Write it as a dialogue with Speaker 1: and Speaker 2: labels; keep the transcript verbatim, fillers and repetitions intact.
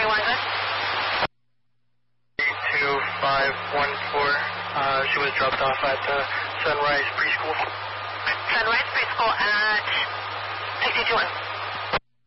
Speaker 1: Mary Wiseman.
Speaker 2: two five one four. Uh, she was dropped off at the Sunrise Preschool.